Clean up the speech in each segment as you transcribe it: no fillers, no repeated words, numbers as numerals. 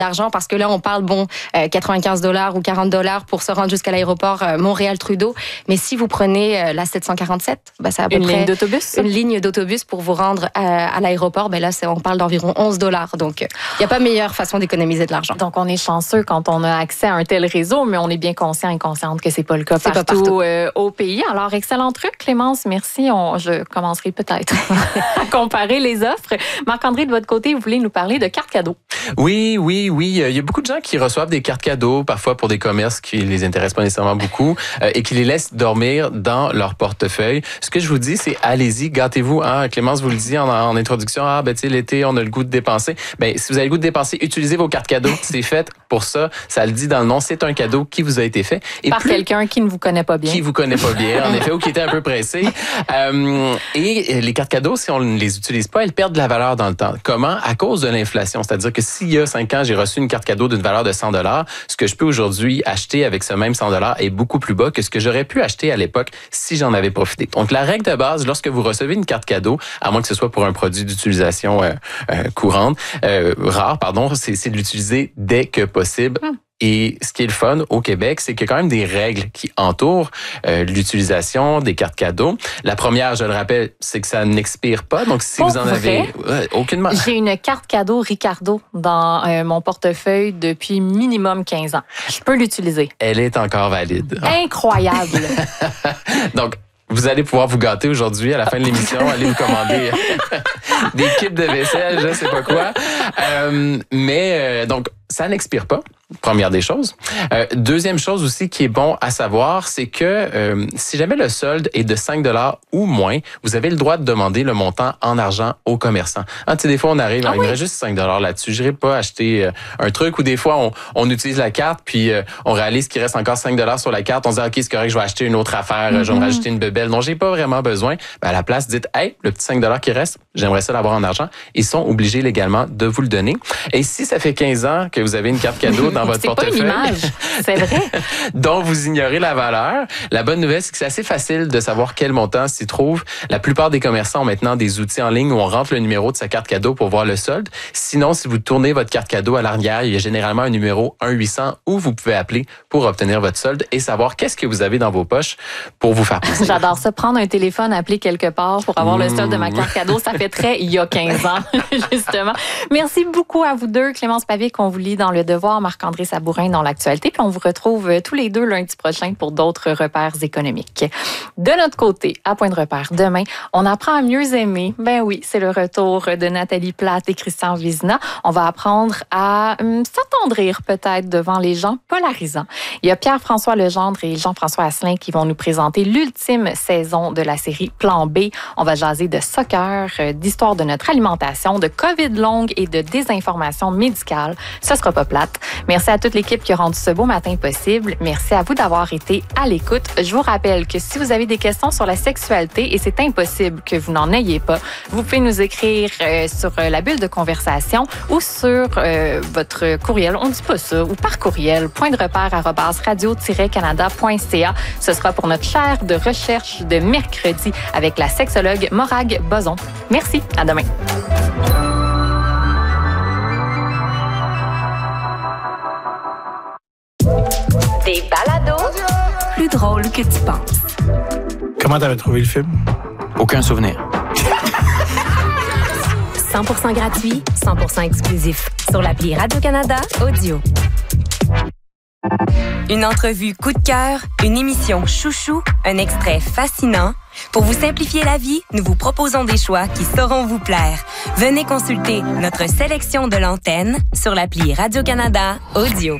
d'argent parce que là, on parle, 95 $ ou 40 $ pour se rendre jusqu'à l'aéroport Montréal-Trudeau. Mais si vous prenez la 747, c'est à peu près... Ligne d'autobus? Une ligne d'autobus pour vous rendre à l'aéroport. Là, on parle d'environ 11 $. Donc, il n'y a pas meilleure façon d'économiser de l'argent. Donc, on est chanceux quand on a accès à un tel réseau, mais on est bien conscient et consciente que c'est pas le cas partout. Au pays. Alors, excellent truc, Clémence. Merci. Je commencerai peut-être à comparer les offres. Marc-André, de votre côté, vous voulez nous parler de cartes cadeaux? Oui. Il y a beaucoup de gens qui reçoivent des cartes cadeaux, parfois pour des commerces qui les intéressent pas nécessairement beaucoup, et qui les laissent dormir dans leur portefeuille. Ce que je vous dis, c'est allez-y, gâtez-vous. Clémence vous le dit en introduction. L'été, on a le goût de dépenser. Si vous avez le goût de dépenser, utilisez vos cartes cadeaux. C'est fait pour ça. Ça le dit dans le nom. C'est un cadeau qui vous a été fait. Et par quelqu'un qui ne vous connaît pas bien. Qui vous connaît pas bien, en effet, ou qui était un peu pressé. Et les cartes cadeaux, si on ne les utilise pas, elles perdent de la valeur dans le temps. Comment? À cause de l'inflation. C'est-à-dire que s'il y a 5 ans, j'ai reçu une carte cadeau d'une valeur de 100 $, ce que je peux aujourd'hui acheter avec ce même 100 $ est beaucoup plus bas que ce que j'aurais pu acheter à l'époque si j'en avais profité. Donc, la règle de base, lorsque vous recevez une carte cadeau, à moins que ce soit pour un produit d'utilisation courante, rare, c'est de l'utiliser dès que possible. Et ce qui est le fun au Québec, c'est qu'il y a quand même des règles qui entourent l'utilisation des cartes cadeaux. La première, je le rappelle, c'est que ça n'expire pas. Donc, si vous en avez aucunement... J'ai une carte cadeau Ricardo dans mon portefeuille depuis minimum 15 ans. Je peux l'utiliser. Elle est encore valide. Incroyable! Donc, vous allez pouvoir vous gâter aujourd'hui à la fin de l'émission, aller vous commander des kits de vaisselle, je sais pas quoi. Donc, ça n'expire pas. Première des choses. Deuxième chose aussi qui est bon à savoir, c'est que si jamais le solde est de 5 $ ou moins, vous avez le droit de demander le montant en argent au commerçant. Des fois, on arrive, il me reste juste 5 $ là-dessus. Je n'irai pas acheter un truc, ou des fois, on utilise la carte, puis on réalise qu'il reste encore 5 $ sur la carte. On se dit, OK, c'est correct, je vais acheter une autre affaire, je vais me rajouter une bébelle dont j'ai pas vraiment besoin. À la place, dites, hey, le petit 5 $ qui reste, j'aimerais ça l'avoir en argent. Ils sont obligés légalement de vous le donner. Et si ça fait 15 ans que vous avez une carte cadeau dans votre portefeuille, c'est pas une image, c'est vrai, dont vous ignorez la valeur, la bonne nouvelle, c'est que c'est assez facile de savoir quel montant s'y trouve. La plupart des commerçants ont maintenant des outils en ligne où on rentre le numéro de sa carte cadeau pour voir le solde. Sinon, si vous tournez votre carte cadeau à l'arrière, il y a généralement un numéro 1-800 où vous pouvez appeler pour obtenir votre solde et savoir qu'est-ce que vous avez dans vos poches pour vous faire plaisir. J'adore ça, prendre un téléphone, appeler quelque part pour avoir le solde de ma carte cadeau. Ça fait très il y a 15 ans, justement. Merci beaucoup à vous deux. Clémence Pavier, qu'on vous lit dans Le Devoir, Marc-André Sabourin dans l'Actualité. Puis on vous retrouve tous les deux lundi prochain pour d'autres repères économiques. De notre côté, à Point de repère, demain, on apprend à mieux aimer. Ben oui, c'est le retour de Nathalie Plate et Christian Vizina. On va apprendre à s'attendrir peut-être devant les gens polarisants. Il y a Pierre-François Legendre et Jean-François Asselin qui vont nous présenter l'ultime saison de la série Plan B. On va jaser de soccer, d'histoire de notre alimentation, de COVID longue et de désinformation médicale. Ce sera pas plate. Merci à toute l'équipe qui a rendu ce beau matin possible. Merci à vous d'avoir été à l'écoute. Je vous rappelle que si vous avez des questions sur la sexualité, et c'est impossible que vous n'en ayez pas, vous pouvez nous écrire sur la bulle de conversation ou sur votre courriel, on ne dit pas ça, ou par courriel, pointdrepère@radio-canada.ca. Ce sera pour notre chaire de recherche de mercredi avec la sexologue Morag Boson. Merci, à demain. Des balados plus drôles que tu penses. Comment t'avais trouvé le film? Aucun souvenir. 100% gratuit, 100% exclusif. Sur l'appli Radio-Canada Audio. Une entrevue coup de cœur, une émission chouchou, un extrait fascinant. Pour vous simplifier la vie, nous vous proposons des choix qui sauront vous plaire. Venez consulter notre sélection de l'antenne sur l'appli Radio-Canada Audio.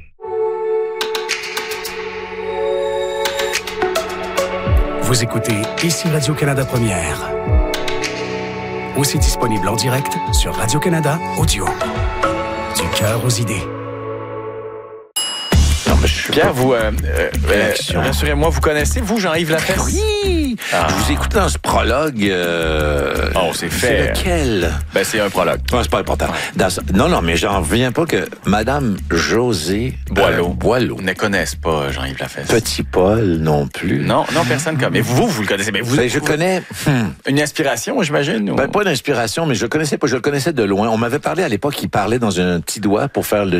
Vous écoutez Ici Radio-Canada Première. Aussi disponible en direct sur Radio-Canada Audio. Du cœur aux idées. Non, mais je Pierre, vous, Réaction. rassurez-moi, vous connaissez, vous, Jean-Yves Lafesse? Oui! Je vous écoute dans ce prologue. Oh, c'est fait. C'est lequel? Ben, c'est un prologue. Non, c'est pas important. Non, mais j'en reviens pas que Madame Josée Boileau Ne connaissent pas Jean-Yves Lafesse. Petit Paul non plus. Non, personne comme. Mais vous le connaissez. Mais vous, Ben, je connais. Une inspiration, j'imagine? Ou... Ben, pas d'inspiration, mais je le connaissais pas. Je le connaissais de loin. On m'avait parlé à l'époque, il parlait dans un petit doigt pour faire le